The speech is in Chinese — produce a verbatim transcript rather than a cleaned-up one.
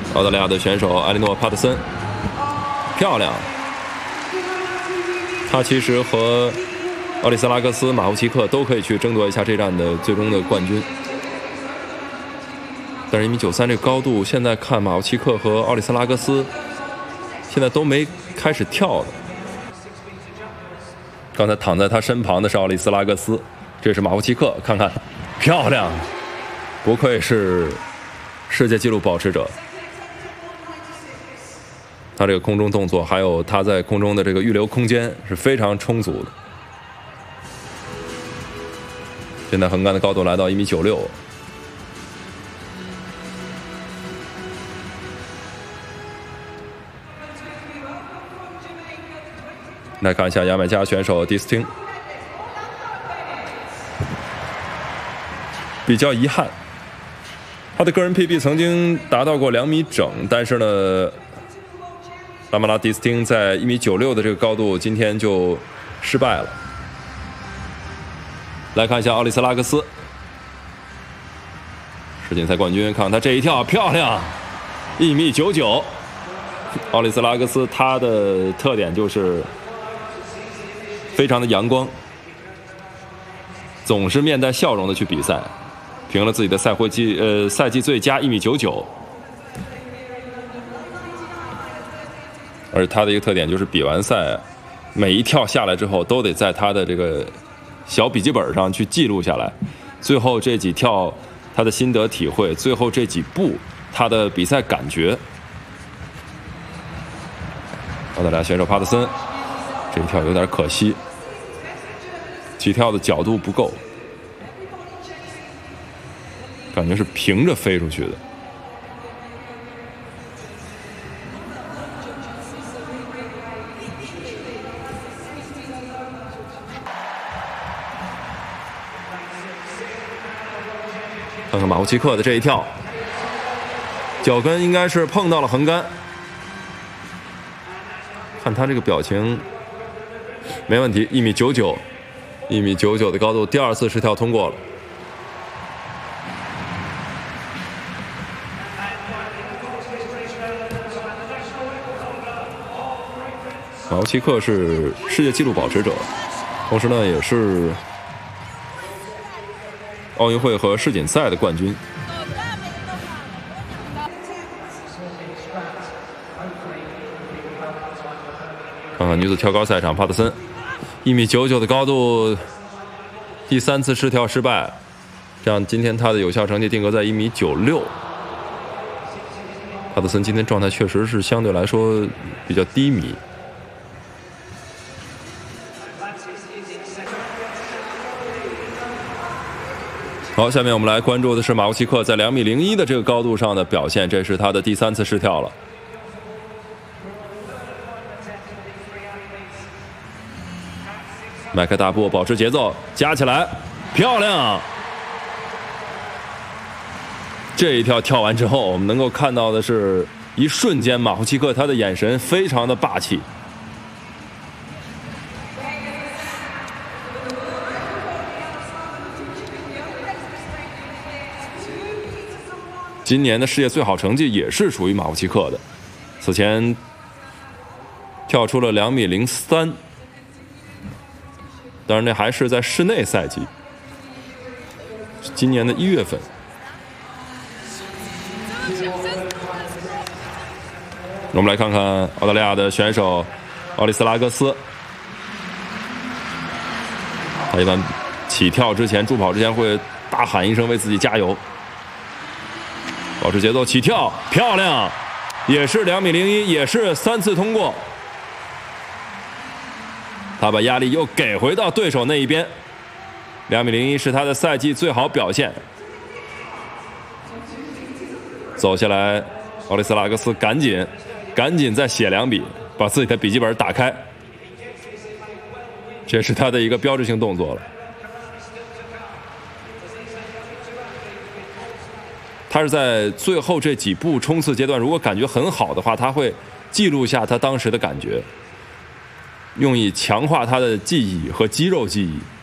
澳大利亚的选手埃莉诺·帕特森，漂亮。他其实和奥利斯拉格斯、马夫奇克都可以去争夺一下这站的最终的冠军。但是，一米九三这个高度，现在看马夫奇克和奥利斯拉格斯现在都没开始跳的。刚才躺在他身旁的是奥利斯拉格斯，这是马夫奇克，看看，漂亮，不愧是世界纪录保持者。他这个空中动作，还有他在空中的这个预留空间是非常充足的。现在横杆的高度来到一米九六。来看一下牙买加选手迪斯汀，比较遗憾，他的个人 P B 曾经达到过两米整，但是呢，拉马拉迪斯汀在一米九六的这个高度，今天就失败了。来看一下奥利斯拉格斯，世锦赛冠军，看看他这一跳，漂亮，一米九九。奥利斯拉格斯他的特点就是非常的阳光，总是面带笑容的去比赛，评了自己的赛会季呃赛季最佳一米九九。而他的一个特点就是比完赛，每一跳下来之后都得在他的这个小笔记本上去记录下来，最后这几跳他的心得体会，最后这几步他的比赛感觉。澳大利亚选手帕特森这一跳有点可惜，起跳的角度不够，感觉是平着飞出去的。看看马夫奇克的这一跳，脚跟应该是碰到了横杆，看他这个表情，没问题，一米九九，一米九九的高度，第二次试跳通过了。马夫奇克是世界纪录保持者，同时呢也是奥运会和世锦赛的冠军。看看女子跳高赛场，帕特森一米九九的高度，第三次试跳失败，这样今天他的有效成绩定格在一米九六。帕特森今天状态确实是相对来说比较低迷。好，下面我们来关注的是马夫奇克在两米零一的这个高度上的表现，这是他的第三次试跳了。迈开大步，保持节奏，加起来，漂亮！这一跳跳完之后，我们能够看到的是，一瞬间马夫奇克他的眼神非常的霸气。今年的世界最好成绩也是属于马夫奇克的，此前跳出了两米零三。当然，那还是在室内赛季，今年的一月份。我们来看看澳大利亚的选手奥利斯拉格斯，他一般起跳之前、助跑之前会大喊一声为自己加油，保持节奏，起跳，漂亮，也是两米零一，也是三次通过。他把压力又给回到对手那一边，两米零一是他的赛季最好表现。走下来，奥利斯拉格斯赶紧赶紧再写两笔，把自己的笔记本打开，这是他的一个标志性动作了。他是在最后这几步冲刺阶段，如果感觉很好的话，他会记录下他当时的感觉，用以强化他的记忆和肌肉记忆。